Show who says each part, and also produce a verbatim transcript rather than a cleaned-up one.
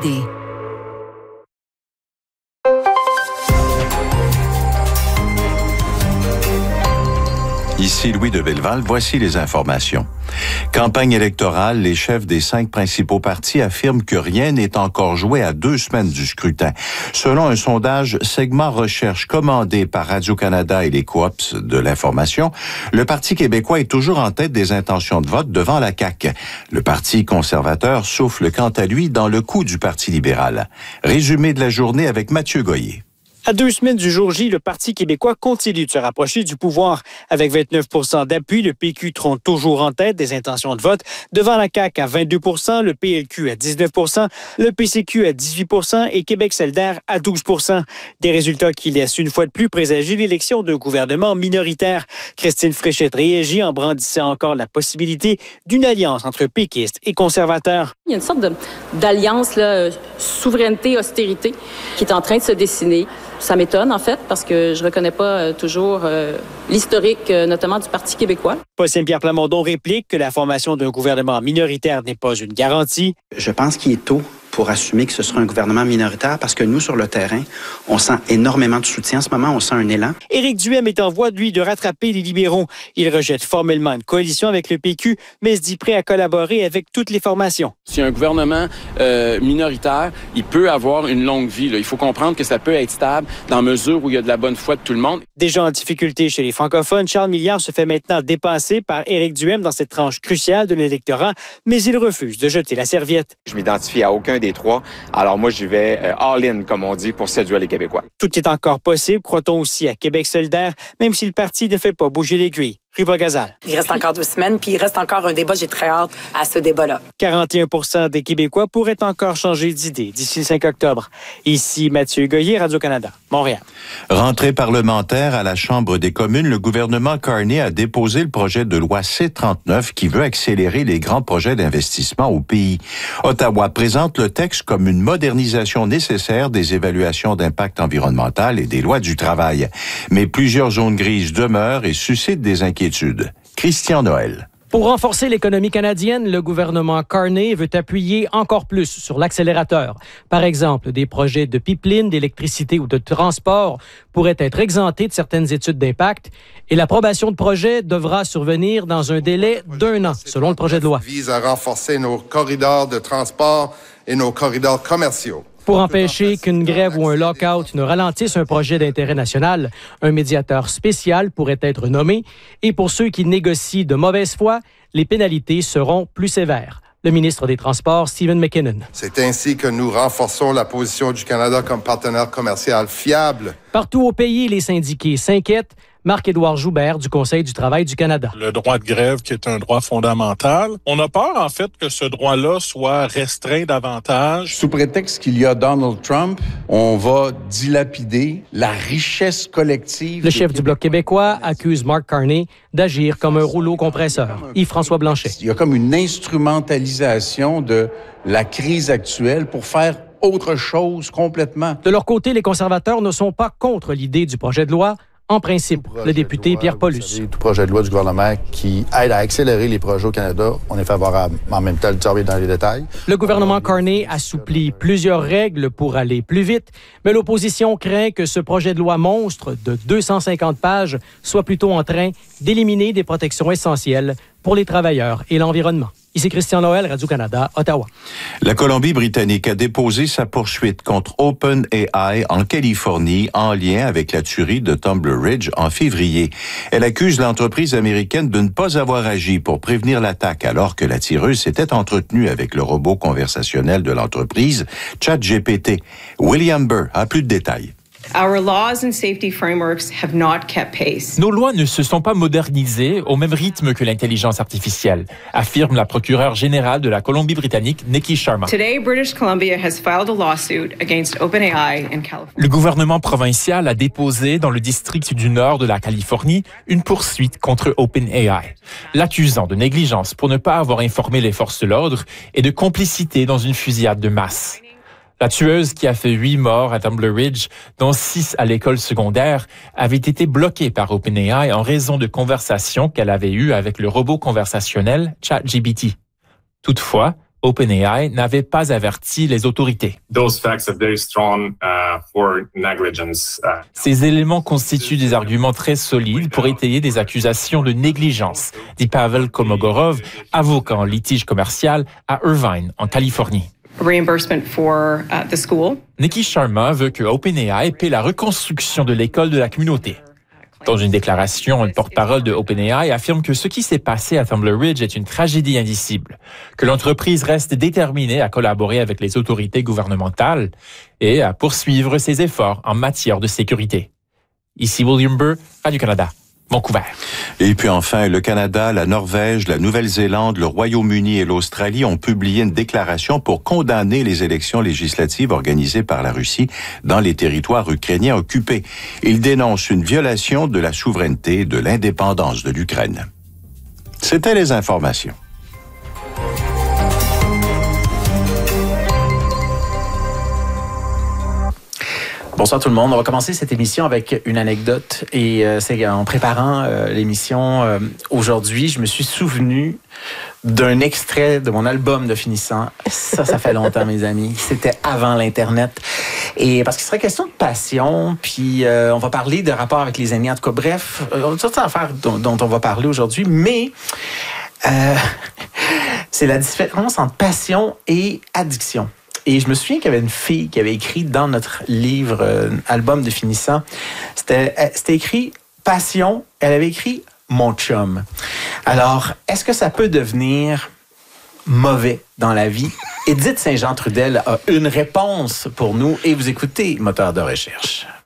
Speaker 1: D.
Speaker 2: Ici Louis de Belleval, voici les informations. Campagne électorale, les chefs des cinq principaux partis affirment que rien n'est encore joué à deux semaines du scrutin. Selon un sondage Segment Recherche commandé par Radio-Canada et les coops de l'information, le Parti québécois est toujours en tête des intentions de vote devant la C A Q. Le Parti conservateur souffle quant à lui dans le coup du Parti libéral. Résumé de la journée avec Mathieu Goyer.
Speaker 3: À deux semaines du jour J, le Parti québécois continue de se rapprocher du pouvoir. Avec vingt-neuf pour cent d'appui, le P Q trône toujours en tête des intentions de vote, devant la C A Q à vingt-deux pour cent, le P L Q à dix-neuf pour cent, le P C Q à dix-huit pour cent et Québec solidaire à douze pour cent. Des résultats qui laissent une fois de plus présager l'élection d'un gouvernement minoritaire. Christine Fréchette réagit en brandissant encore la possibilité d'une alliance entre péquistes et conservateurs.
Speaker 4: Il y a une sorte de, d'alliance, là, souveraineté-austérité, qui est en train de se dessiner. Ça m'étonne, en fait, parce que je ne reconnais pas euh, toujours euh, l'historique, euh, notamment du Parti québécois.
Speaker 3: Paul Saint-Pierre Plamondon réplique que la formation d'un gouvernement minoritaire n'est pas une garantie.
Speaker 5: Je pense qu'il est tôt pour assumer que ce sera un gouvernement minoritaire parce que nous, sur le terrain, on sent énormément de soutien en ce moment, on sent un élan.
Speaker 3: Éric Duhem est en voie, lui, de rattraper les libéraux. Il rejette formellement une coalition avec le P Q, mais se dit prêt à collaborer avec toutes les formations.
Speaker 6: Si un gouvernement euh, minoritaire, il peut avoir une longue vie. Là. Il faut comprendre que ça peut être stable dans mesure où il y a de la bonne foi de tout le monde.
Speaker 3: Déjà en difficulté chez les francophones, Charles Milliard se fait maintenant dépasser par Éric Duhem dans cette tranche cruciale de l'électorat, mais il refuse de jeter la serviette.
Speaker 7: Je m'identifie à aucun des trois. Alors moi, j'y vais euh, all-in, comme on dit, pour séduire les Québécois.
Speaker 3: Tout est encore possible, croit-on aussi à Québec solidaire, même si le parti ne fait pas bouger l'aiguille. Riva Gazal.
Speaker 8: Il reste encore deux semaines, puis il reste encore un débat. J'ai très hâte à ce débat-là.
Speaker 3: quarante et un pour cent des Québécois pourraient encore changer d'idée d'ici le cinq octobre. Ici Mathieu Goyer, Radio-Canada, Montréal.
Speaker 2: Rentrée parlementaire à la Chambre des communes, le gouvernement Carney a déposé le projet de loi C trente-neuf qui veut accélérer les grands projets d'investissement au pays. Ottawa présente le texte comme une modernisation nécessaire des évaluations d'impact environnemental et des lois du travail. Mais plusieurs zones grises demeurent et suscitent des inquiétudes. Christian Noël.
Speaker 9: Pour renforcer l'économie canadienne, le gouvernement Carney veut appuyer encore plus sur l'accélérateur. Par exemple, des projets de pipeline, d'électricité ou de transport pourraient être exemptés de certaines études d'impact et l'approbation de projets devra survenir dans un délai d'un an, selon le projet de loi.
Speaker 10: Vise à renforcer nos corridors de transport et nos corridors commerciaux.
Speaker 9: Pour empêcher qu'une grève ou un lock-out ne ralentisse un projet d'intérêt national, un médiateur spécial pourrait être nommé et pour ceux qui négocient de mauvaise foi, les pénalités seront plus sévères. Le ministre des Transports, Stephen McKinnon.
Speaker 10: C'est ainsi que nous renforçons la position du Canada comme partenaire commercial fiable.
Speaker 9: Partout au pays, les syndiqués s'inquiètent. Marc-Édouard Joubert du Conseil du travail du Canada.
Speaker 11: Le droit de grève qui est un droit fondamental. On a peur, en fait, que ce droit-là soit restreint davantage.
Speaker 12: Sous prétexte qu'il y a Donald Trump, on va dilapider la richesse collective.
Speaker 9: Le chef du Bloc québécois accuse Mark Carney d'agir comme un rouleau compresseur. Yves-François Blanchet.
Speaker 12: Il y a comme une instrumentalisation de la crise actuelle pour faire autre chose complètement.
Speaker 9: De leur côté, les conservateurs ne sont pas contre l'idée du projet de loi. En principe, le député
Speaker 13: loi,
Speaker 9: Pierre Paulus.
Speaker 13: Savez, tout projet de loi du gouvernement qui aide à accélérer les projets au Canada, on est favorable. En même temps, le travail dans les détails.
Speaker 9: Le gouvernement Carney assouplit plusieurs règles pour aller plus vite, mais l'opposition craint que ce projet de loi monstre de deux cent cinquante pages soit plutôt en train d'éliminer des protections essentielles pour les travailleurs et l'environnement. Ici Christian Noël, Radio-Canada, Ottawa.
Speaker 2: La Colombie-Britannique a déposé sa poursuite contre OpenAI en Californie en lien avec la tuerie de Tumbler Ridge en février. Elle accuse l'entreprise américaine de ne pas avoir agi pour prévenir l'attaque alors que la tireuse s'était entretenue avec le robot conversationnel de l'entreprise, ChatGPT. William Burr a plus de détails.
Speaker 14: Our laws and safety frameworks have not kept pace.
Speaker 15: Nos lois ne se sont pas modernisées au même rythme que l'intelligence artificielle, affirme la procureure générale de la Colombie-Britannique, Nikki Sharma.
Speaker 14: Today, British Columbia has filed a lawsuit against OpenAI in California.
Speaker 15: Le gouvernement provincial a déposé dans le district du nord de la Californie une poursuite contre OpenAI, l'accusant de négligence pour ne pas avoir informé les forces de l'ordre et de complicité dans une fusillade de masse. La tueuse qui a fait huit morts à Tumbler Ridge, dont six à l'école secondaire, avait été bloquée par OpenAI en raison de conversations qu'elle avait eues avec le robot conversationnel ChatGPT. Toutefois, OpenAI n'avait pas averti les autorités.
Speaker 1: Those facts are very strong uh, for negligence. Uh,
Speaker 15: Ces éléments constituent des arguments très solides pour étayer des accusations de négligence, dit Pavel Kolmogorov, avocat en litige commercial à Irvine, en Californie.
Speaker 14: Reimbursement for uh, the school.
Speaker 15: Nikki Sharma veut que OpenAI paie la reconstruction de l'école de la communauté. Dans une déclaration, un porte-parole de OpenAI affirme que ce qui s'est passé à Tumbler Ridge est une tragédie indicible, que l'entreprise reste déterminée à collaborer avec les autorités gouvernementales et à poursuivre ses efforts en matière de sécurité. Ici William Burr, Radio-Canada, Vancouver.
Speaker 2: Et puis enfin, le Canada, la Norvège, la Nouvelle-Zélande, le Royaume-Uni et l'Australie ont publié une déclaration pour condamner les élections législatives organisées par la Russie dans les territoires ukrainiens occupés. Ils dénoncent une violation de la souveraineté et de l'indépendance de l'Ukraine. C'était les informations.
Speaker 16: Bonsoir tout le monde. On va commencer cette émission avec une anecdote. Et euh, c'est en préparant euh, l'émission euh, aujourd'hui, je me suis souvenu d'un extrait de mon album de finissant. Ça, ça fait longtemps, mes amis. C'était avant l'Internet. Et parce qu'il serait question de passion, puis euh, on va parler de rapport avec les aînés. En tout cas, bref, euh, on a toutes sortes d'affaires dont, dont on va parler aujourd'hui, mais euh, c'est la différence entre passion et addiction. Et je me souviens qu'il y avait une fille qui avait écrit dans notre livre, euh, album de finissant, c'était, c'était écrit « Passion », elle avait écrit « Mon chum ». Alors, est-ce que ça peut devenir mauvais dans la vie? Edith Saint-Jean-Trudel a une réponse pour nous et vous écoutez Moteur de recherche.